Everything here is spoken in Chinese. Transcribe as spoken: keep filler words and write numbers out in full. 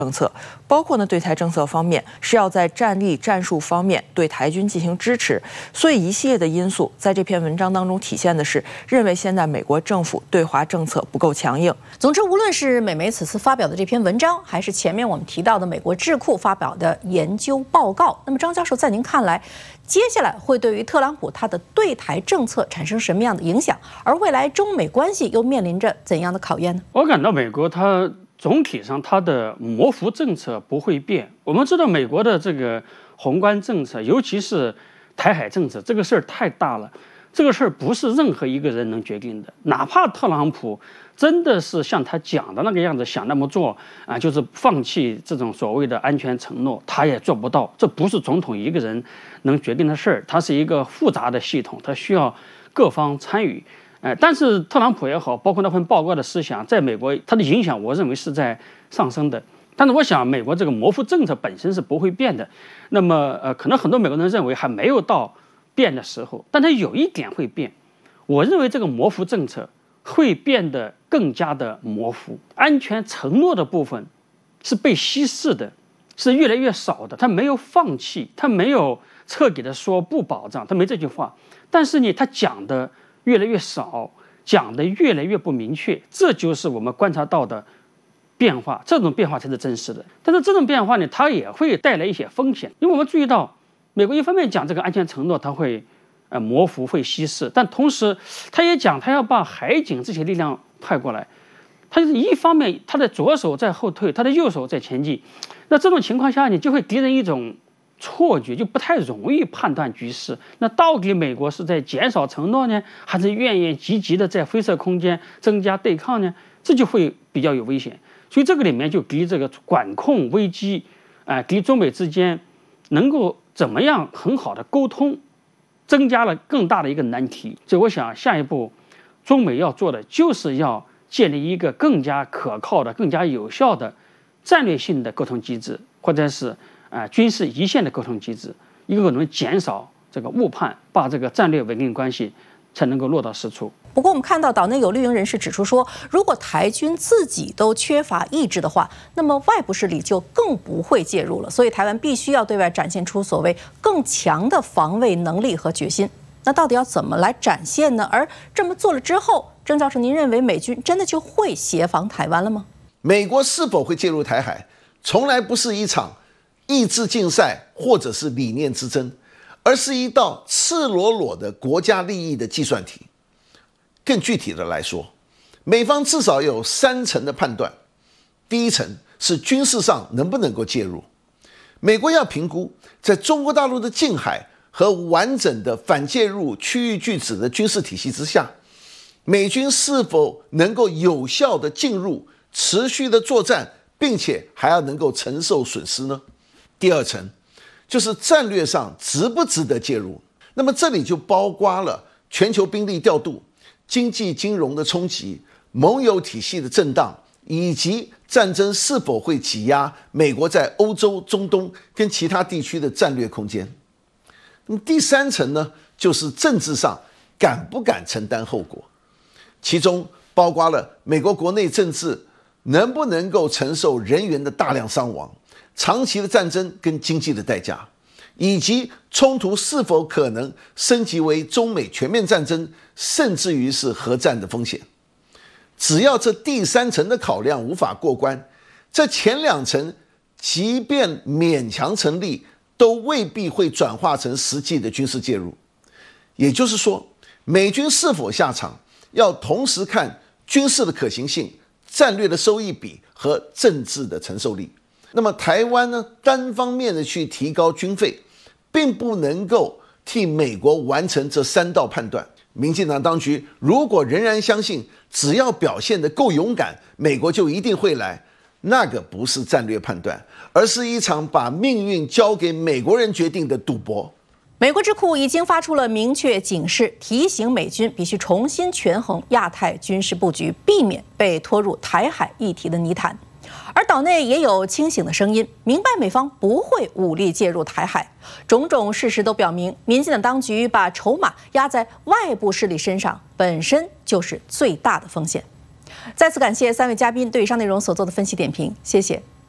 政策，包括呢对台政策方面是要在战力战术方面对台军进行支持，所以一系列的因素在这篇文章当中体现的是认为现在美国政府对华政策不够强硬。 总之，无论是美媒此次发表的这篇文章，还是前面我们提到的美国智库发表的研究报告，那么张教授在您看来，接下来会对于特朗普他的对台政策产生什么样的影响？而未来中美关系又面临着怎样的考验呢？ 我感到美国它总体上它的模糊政策不会变。我们知道美国的这个宏观政策，尤其是台海政策，这个事儿太大了，这个事儿不是任何一个人能决定的。哪怕特朗普真的是像他讲的那个样子想那么做啊，就是放弃这种所谓的安全承诺，他也做不到。这不是总统一个人能决定的事儿，它是一个复杂的系统，它需要各方参与。呃，但是特朗普也好，包括那份报告的思想，在美国它的影响，我认为是在上升的。但是我想，美国这个模糊政策本身是不会变的。那么，呃，可能很多美国人认为还没有到变的时候，但它有一点会变。我认为这个模糊政策会变得更加的模糊，安全承诺的部分是被稀释的，是越来越少的。他没有放弃，他没有彻底的说不保障，他没这句话。但是呢，他讲的越来越少，讲的越来越不明确，这就是我们观察到的变化。这种变化才是真实的。但是这种变化呢，它也会带来一些风险，因为我们注意到，美国一方面讲这个安全承诺，它会呃模糊、会稀释，但同时他也讲他要把海警这些力量派过来。他就是一方面他的左手在后退，他的右手在前进。那这种情况下，你就会给人一种错觉，就不太容易判断局势。那到底美国是在减少承诺呢，还是愿意积极的在灰色空间增加对抗呢？这就会比较有危险。所以这个里面就给这个管控危机，啊、呃，给中美之间能够怎么样很好的沟通，增加了更大的一个难题。所以我想，下一步中美要做的就是要建立一个更加可靠的、更加有效的战略性的沟通机制，或者是啊、呃，军事一线的沟通机制，一个能减少这个误判，把这个战略稳定关系才能够落到实处。 不过，我们看到岛内有绿营人士指出说，如果台军自己都缺乏意志的话，那么外部势力就更不会介入了。所以，台湾必须要对外展现出所谓更强的防卫能力和决心。那到底要怎么来展现呢？而这么做了之后，郑教授，您认为美军真的就会协防台湾了吗？ 美国是否会介入台海，从来不是一场意志竞赛或者是理念之争，而是一道赤裸裸的国家利益的计算题。更具体的来说，美方至少有三层的判断。第一层是军事上能不能够介入，美国要评估在中国大陆的近海和完整的反介入区域拒止的军事体系之下，美军是否能够有效的进入、持续的作战，并且还要能够承受损失呢？第二层就是战略上值不值得介入，那么这里就包括了全球兵力调度、经济金融的冲击、盟友体系的震荡，以及战争是否会挤压美国在欧洲、中东跟其他地区的战略空间。那么第三层呢，就是政治上敢不敢承担后果，其中包括了美国国内政治能不能够承受人员的大量伤亡、长期的战争跟经济的代价，以及冲突是否可能升级为中美全面战争，甚至于是核战的风险。只要这第三层的考量无法过关，这前两层即便勉强成立，都未必会转化成实际的军事介入。也就是说，美军是否下场，要同时看军事的可行性、战略的收益比和政治的承受力。那么台湾呢，单方面的去提高军费，并不能够替美国完成这三道判断。民进党当局如果仍然相信只要表现得够勇敢，美国就一定会来，那个不是战略判断，而是一场把命运交给美国人决定的赌博。 美国智库已经发出了明确警示，提醒美军必须重新权衡亚太军事布局，避免被拖入台海议题的泥潭。而岛内也有清醒的声音，明白美方不会武力介入台海。种种事实都表明，民进党当局把筹码压在外部势力身上，本身就是最大的风险。再次感谢三位嘉宾对以上内容所做的分析点评，谢谢。